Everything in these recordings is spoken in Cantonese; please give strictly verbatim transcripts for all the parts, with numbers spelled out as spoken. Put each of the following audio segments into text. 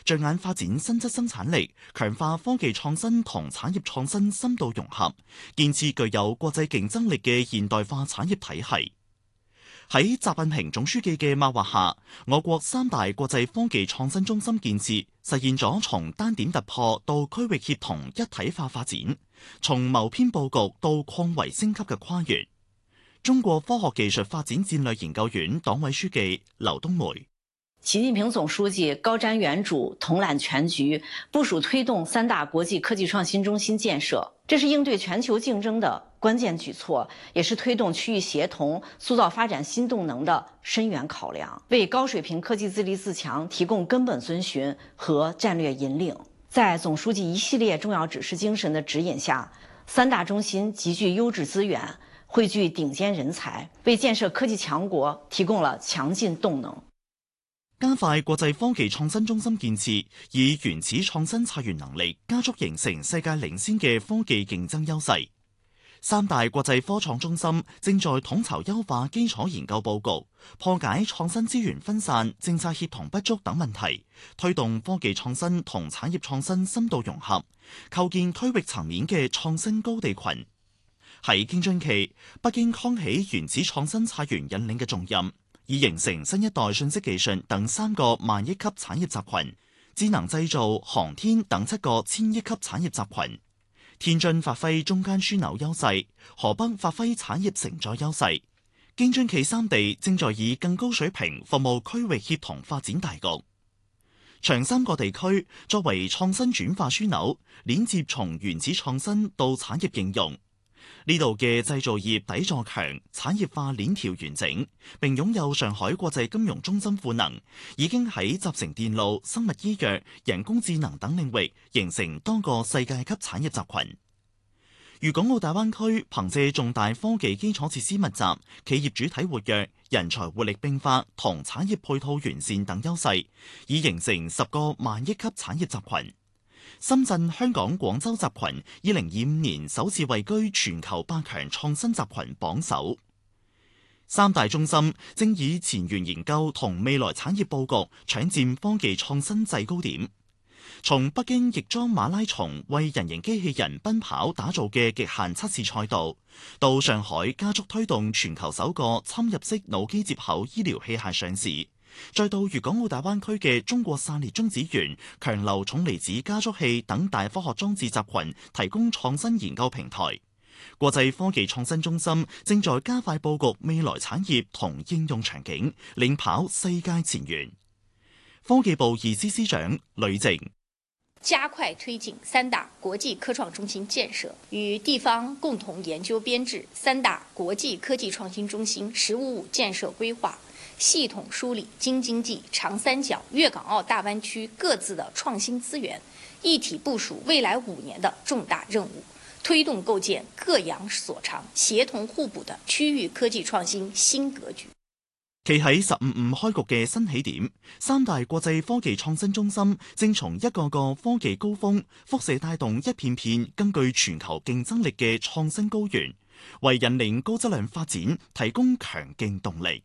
着眼發展新質生產力，強化科技創新同產業創新深度融合，建設具有國際競爭力嘅現代化產業體系。喺習近平總書記嘅擘劃下，我國三大國際科技創新中心建設實現咗從單點突破到區域協同一體化發展，從謀篇佈局到擴圍升級嘅跨越。中國科學技術發展戰略研究院黨委書記劉冬梅。 習近平總書記高瞻遠矚，統攬全局，部署推動三大國際科技創新中心建設，這是應對全球競爭的關鍵舉措，也是推動區域協同、塑造發展新動能的深遠考量，為高水平科技自立自強提供根本遵循和戰略引領。在總書記一系列重要指示精神的指引下，三大中心集聚優質資源，匯聚頂尖人才，為建設科技強國提供了強勁動能。 加快國際科技創新中心建設，以原始創新策源能力加速形成世界領先嘅科技競爭優勢。三大國際科創中心正在統籌優化基礎研究佈局，破解創新資源分散、政策協同不足等問題，推動科技創新同產業創新深度融合，構建區域層面嘅創新高地群。喺京津冀，北京扛起原始創新策源引領嘅重任，以形成新一代信息技術等三個萬億級產業集群，智能製造、航天等七個千億級產業集群。天津發揮中間樞紐優勢，河北發揮產業承載優勢。京津冀三地正在以更高水平服務區域協同發展大局。長三角地區作為創新轉化樞紐，鏈接從原始創新到產業應用。呢度嘅製造業底座強，產業化鏈條完整，並擁有上海國際金融中心賦能，已經喺集成電路、生物醫藥、人工智能等領域形成多個世界級產業集群。粵港澳大灣區憑借重大科技基礎設施密集、企業主體活躍、人才活力迸發同產業配套完善等優勢，已形成十個萬億級產業集群。深圳、香港、廣州集群二零二五年首次位居全球百強創新集群榜首。三大中心正以前沿研究同未來產業佈局搶佔科技創新制高點。從北京翼裝馬拉松為人形機器人奔跑打造嘅極限測試賽道，到上海加速推動全球首個侵入式腦機接口醫療器械上市，再到粵港澳大灣區嘅中國散裂中子源、強流重離子加速器等大科學裝置集群提供創新研究平台。國際科技創新中心正在加快佈局未來產業同應用場景，領跑世界前沿。科技部二司司長呂靜。 加快推進三大國際科創中心建設，與地方共同研究編制三大國際科技創新中心“十五五”建設規劃，系統梳理京津冀、長三角、粵港澳大灣區各自的創新資源，一體部署未來五年的重大任務，推動構建各陽所長、協同互補的區域科技創新新格局。 企喺十五五開局嘅新起點，三大國際科技創新中心正從一個個科技高峰輻射帶動一片片更具全球競爭力嘅創新高原，為引領高質量發展提供強勁動力。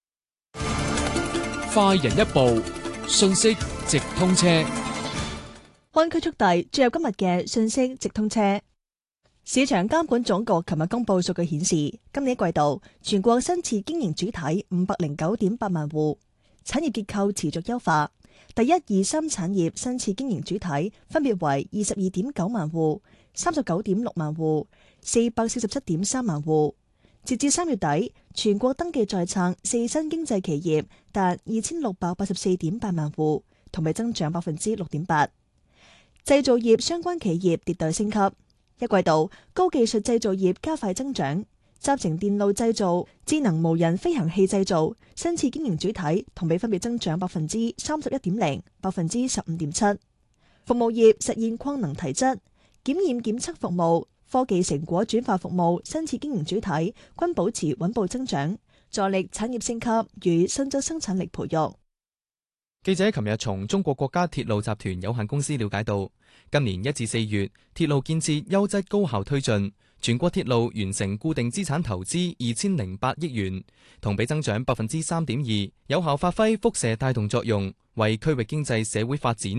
快人一步，信息直通車。 灣區速遞進入今日嘅信息直通車。市場監管總局琴日公布數據顯示，今年季度全國新次經營主體五百零九點八萬戶，產業結構持續優化。第一、二、三產業新次經營主體分別為二十二點九萬戶、三十九點六萬戶、四百四十七點三萬戶。截至三月底，全國登記在冊四新經濟企業達二千六百八十四點八萬戶，同比增長百分之六點八。製造業相關企業迭代升級。一季度高技術製造業加快增長，集成電路製造、智能無人飛行器製造新次經營主體同比分別增長百分之三十一點零、百分之十五點七。服務業實現擴能提質，檢驗檢測服務、科技成果轉化服務新次經營主體均保持穩步增長，助力產業升級與新質生產力培育。 記者琴日從中國國家鐵路集團有限公司了解到，今年一至四月，鐵路建設優質高效推進，全國鐵路完成固定資產投資二千零八億元，同比增長百分之三點二，有效發揮輻射帶動作用，為區域經濟社會發展